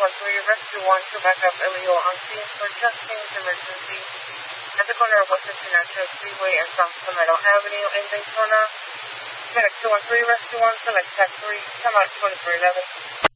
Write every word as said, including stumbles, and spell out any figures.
one three, Rescue one to back up Elio on scene for Justin's emergency at the corner of West International Freeway and South Palmetto Avenue in Daytona. Medic two one three, Rescue one, select tax three, come out twenty-four eleven.